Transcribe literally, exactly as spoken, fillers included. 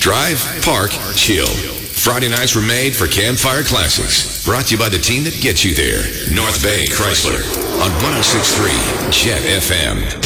Drive, park, chill. Friday nights were made for Campfire Classics. Brought to you by the team that gets you there. North Bay Chrysler on one oh six point three Jet F M.